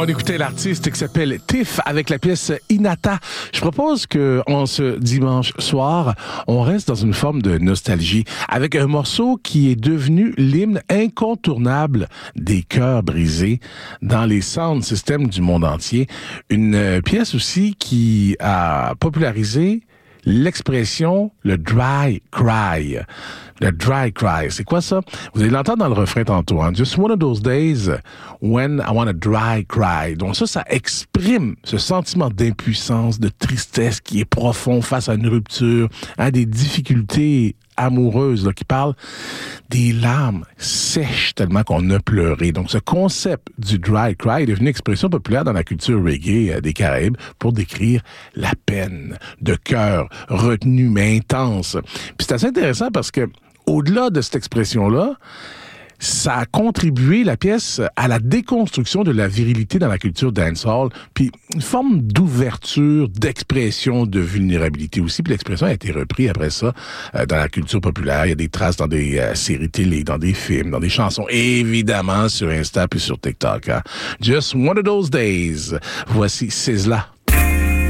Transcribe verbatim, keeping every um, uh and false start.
On écoutait l'artiste qui s'appelle Tiff avec la pièce Inata. Je propose que, en ce dimanche soir, on reste dans une forme de nostalgie avec un morceau qui est devenu l'hymne incontournable des cœurs brisés dans les sound systems du monde entier. Une pièce aussi qui a popularisé l'expression le dry cry. Le dry cry, c'est quoi ça? Vous allez l'entendre dans le refrain tantôt. Hein? Just one of those days when I want a dry cry. Donc ça, ça exprime ce sentiment d'impuissance, de tristesse qui est profond face à une rupture, à des difficultés amoureuses, là, qui parlent des larmes sèches tellement qu'on a pleuré. Donc, ce concept du dry cry est devenu une expression populaire dans la culture reggae des Caraïbes pour décrire la peine de cœur retenue mais intense. Puis c'est assez intéressant parce que, au-delà de cette expression-là, ça a contribué, la pièce, à la déconstruction de la virilité dans la culture dancehall, puis une forme d'ouverture, d'expression, de vulnérabilité aussi. Puis l'expression a été reprise après ça euh, dans la culture populaire. Il y a des traces dans des euh, séries télé, dans des films, dans des chansons, évidemment sur Insta puis sur TikTok. Hein. Just one of those days. Voici Sizzla.